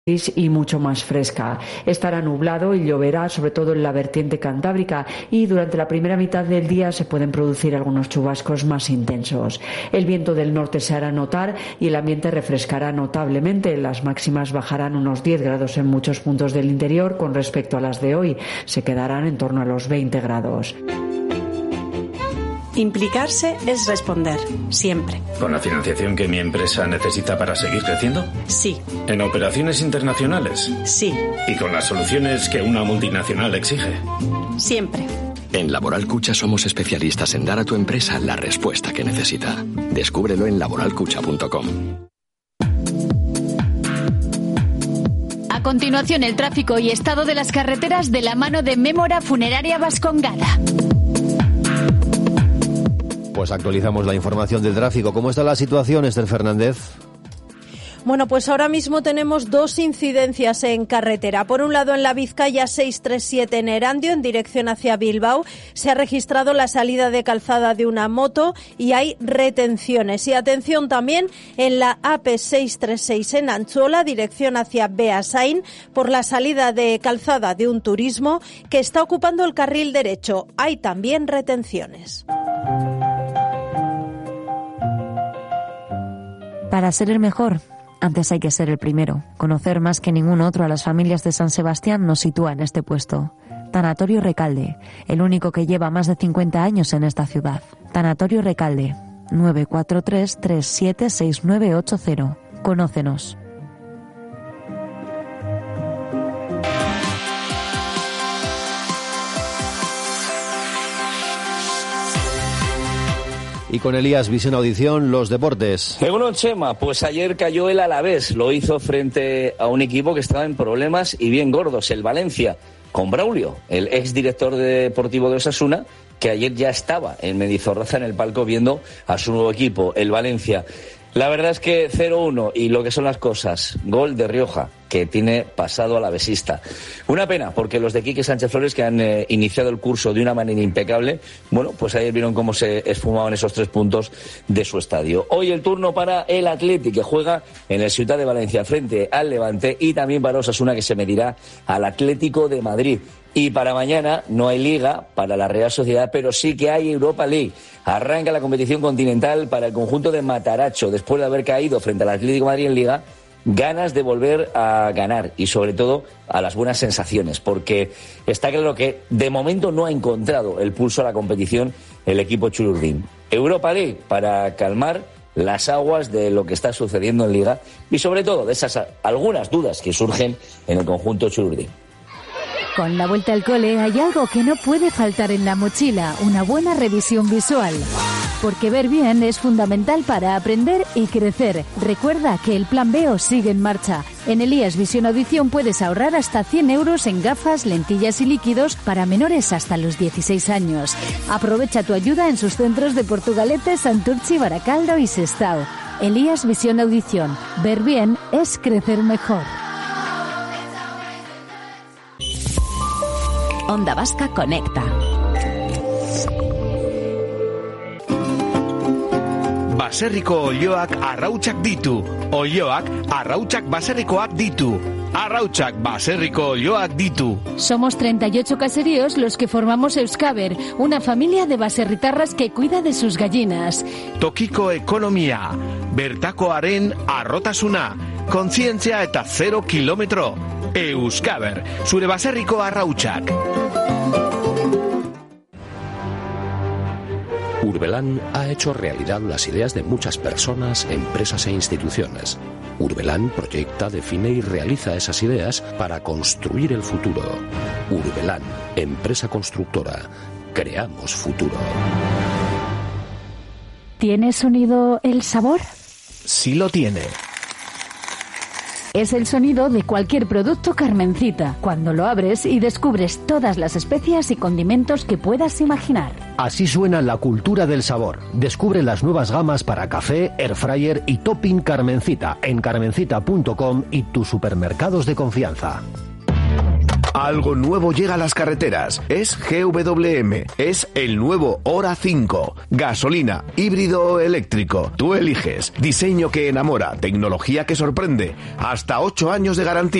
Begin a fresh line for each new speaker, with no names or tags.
y mucho más fresca. Estará nublado y lloverá, sobre todo en la vertiente cantábrica, y durante la primera mitad del día se pueden producir algunos chubascos más intensos. El viento del norte se hará notar y el ambiente refrescará notablemente. Las máximas bajarán unos 10 grados en muchos puntos del interior con respecto a las de hoy. Se quedarán en torno a los 20 grados.
Implicarse es responder, siempre.
¿Con la financiación que mi empresa necesita para seguir creciendo?
Sí.
¿En operaciones internacionales?
Sí.
¿Y con las soluciones que una multinacional exige?
Siempre.
En Laboral Cucha somos especialistas en dar a tu empresa la respuesta que necesita. Descúbrelo en laboralcucha.com.
A continuación, el tráfico y estado de las carreteras de la mano de Mémora Funeraria Vascongada.
Pues actualizamos la información del tráfico. ¿Cómo está la situación, Esther Fernández?
Bueno, pues ahora mismo tenemos 2 incidencias en carretera. Por un lado, en la Vizcaya 637 en Erandio, en dirección hacia Bilbao, se ha registrado la salida de calzada de una moto y hay retenciones. Y atención también en la AP 636 en Antzuola, dirección hacia Beasain, por la salida de calzada de un turismo que está ocupando el carril derecho. Hay también retenciones.
Para ser el mejor, antes hay que ser el primero. Conocer más que ningún otro a las familias de San Sebastián nos sitúa en este puesto. Tanatorio Recalde, el único que lleva más de 50 años en esta ciudad. Tanatorio Recalde, 943-376980. Conócenos.
Y con Elías Visión Audición, los deportes.
Bueno, Chema, pues ayer cayó el Alavés. Lo hizo frente a un equipo que estaba en problemas y bien gordos, el Valencia, con Braulio, el exdirector deportivo de Osasuna, que ayer ya estaba en Mendizorroza en el palco viendo a su nuevo equipo, el Valencia. La verdad es que 0-1 y lo que son las cosas, gol de Rioja, que tiene pasado alavesista. Una pena, porque los de Quique Sánchez Flores, que han iniciado el curso de una manera impecable, bueno, pues ayer vieron cómo se esfumaban esos 3 puntos de su estadio. Hoy el turno para el Atleti, que juega en el Ciutat de Valencia frente al Levante, y también para Osasuna, que se medirá al Atlético de Madrid. Y para mañana no hay Liga para la Real Sociedad, pero sí que hay Europa League. Arranca la competición continental para el conjunto de Mataracho, después de haber caído frente al Atlético de Madrid en Liga. Ganas de volver a ganar y sobre todo a las buenas sensaciones, porque está claro que de momento no ha encontrado el pulso a la competición el equipo chururdín. Europa League para calmar las aguas de lo que está sucediendo en Liga y sobre todo de esas algunas dudas que surgen en el conjunto chururdín.
Con la vuelta al cole hay algo que no puede faltar en la mochila, una buena revisión visual. Porque ver bien es fundamental para aprender y crecer. Recuerda que el Plan B sigue en marcha. En Elías Visión Audición puedes ahorrar hasta 100 euros en gafas, lentillas y líquidos para menores hasta los 16 años. Aprovecha tu ayuda en sus centros de Portugalete, Santurchi, Baracaldo y Sestao. Elías Visión Audición. Ver bien es crecer mejor.
Onda Vasca conecta.
Baserriko olioak arrautsak ditu. Olioak arrautsak baserrikoak ditu. Arrautsak baserriko olioak ditu.
Somos 38 caseríos los que formamos Euskaber, una familia de baserritarras que cuida de sus gallinas.
Tokiko ekonomia, bertakoaren arrotasuna, kontzientzia eta 0 kilometro. Euskaber, zure baserriko arrautsak.
Urbelán ha hecho realidad las ideas de muchas personas, empresas e instituciones. Urbelán proyecta, define y realiza esas ideas para construir el futuro. Urbelán, empresa constructora. Creamos futuro.
¿Tiene sonido el sabor?
Sí lo tiene.
Es el sonido de cualquier producto Carmencita, cuando lo abres y descubres todas las especias y condimentos que puedas imaginar.
Así suena la cultura del sabor. Descubre las nuevas gamas para café, airfryer y topping Carmencita en carmencita.com y tus supermercados de confianza.
Algo nuevo llega a las carreteras. Es GWM. Es el nuevo Hora 5. Gasolina, híbrido o eléctrico. Tú eliges. Diseño que enamora, tecnología que sorprende. Hasta 8 años de garantía.